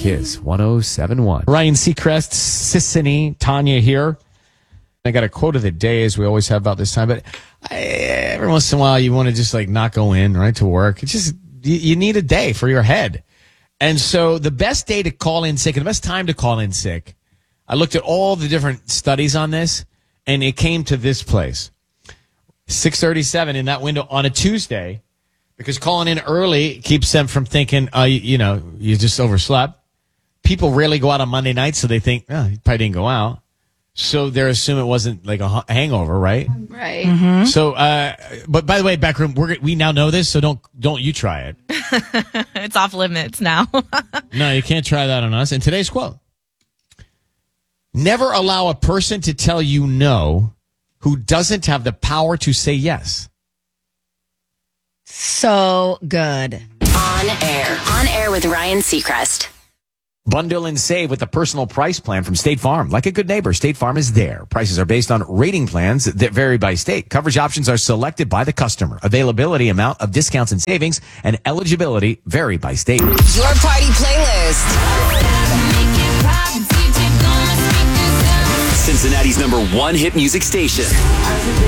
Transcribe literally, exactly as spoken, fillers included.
Kiss one oh seven point one. Ryan Seacrest, Sissany, Tanya here. I got a quote of the day, as we always have about this time, but I, every once in a while you want to just like not go in right to work. It's just, you, you need a day for your head. And so the best day to call in sick and the best time to call in sick, I looked at all the different studies on this and it came to this place. six thirty-seven in that window on a Tuesday, because calling in early keeps them from thinking, uh, you, you know, you just overslept. People rarely go out on Monday nights, so they think, oh, you probably didn't go out. So they're assuming it wasn't like a hangover, right? Right. Mm-hmm. So, uh, but by the way, Backroom, we're, we now know this, so don't don't you try it. It's off limits now. No, you can't try that on us. And today's quote: never allow a person to tell you no who doesn't have the power to say yes. So good. On air. On air with Ryan Seacrest. Bundle and save with the personal price plan from State Farm. Like a good neighbor, State Farm is there. Prices are based on rating plans that vary by state. Coverage options are selected by the customer. Availability, amount of discounts and savings, and eligibility vary by state. Your party playlist. Cincinnati's number one hit music station.